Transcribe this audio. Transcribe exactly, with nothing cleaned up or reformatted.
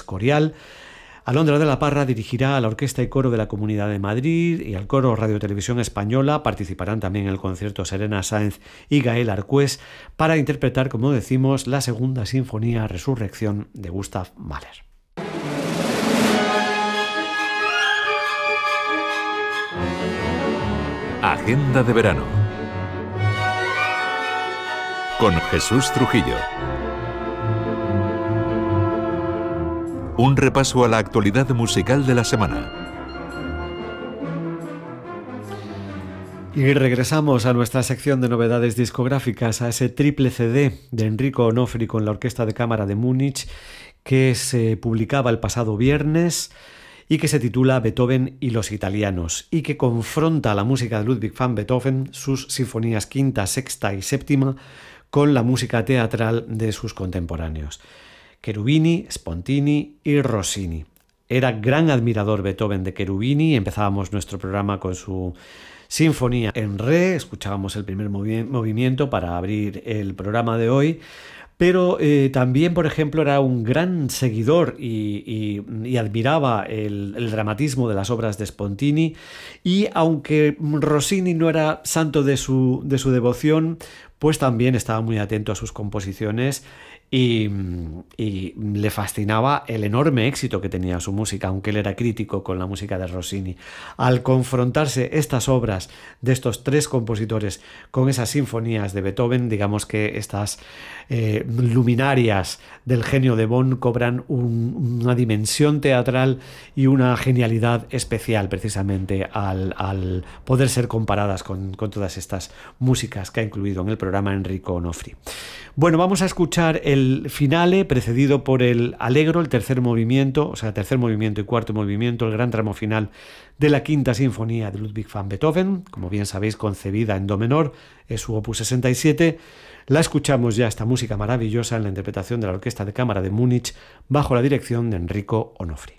Escorial. Alondra de la Parra dirigirá a la Orquesta y Coro de la Comunidad de Madrid y al Coro Radio Televisión Española. Participarán también en el concierto Serena Sáenz y Gael Arcués para interpretar, como decimos, la segunda sinfonía Resurrección de Gustav Mahler. Agenda de verano con Jesús Trujillo. Un repaso a la actualidad musical de la semana. Y regresamos a nuestra sección de novedades discográficas, a ese triple C D de Enrico Onofri con la Orquesta de Cámara de Múnich que se publicaba el pasado viernes y que se titula Beethoven y los italianos y que confronta la música de Ludwig van Beethoven, sus sinfonías quinta, sexta y séptima, con la música teatral de sus contemporáneos. Cherubini, Spontini y Rossini. Era gran admirador Beethoven de Cherubini. Empezábamos nuestro programa con su sinfonía en re, escuchábamos el primer movi- movimiento para abrir el programa de hoy, pero eh, también, por ejemplo, era un gran seguidor y, y, y admiraba el, el dramatismo de las obras de Spontini, y aunque Rossini no era santo de su, de su devoción, pues también estaba muy atento a sus composiciones y, y le fascinaba el enorme éxito que tenía su música, aunque él era crítico con la música de Rossini. Al confrontarse estas obras de estos tres compositores con esas sinfonías de Beethoven, digamos que estas eh, luminarias del genio de Bonn cobran un, una dimensión teatral y una genialidad especial, precisamente al, al poder ser comparadas con, con todas estas músicas que ha incluido en el programa Enrico Onofri. Bueno, vamos a escuchar el finale precedido por el Allegro, el tercer movimiento, o sea, tercer movimiento y cuarto movimiento, el gran tramo final de la quinta sinfonía de Ludwig van Beethoven, como bien sabéis, concebida en do menor, es su opus sesenta y siete. La escuchamos ya, esta música maravillosa, en la interpretación de la Orquesta de Cámara de Múnich bajo la dirección de Enrico Onofri.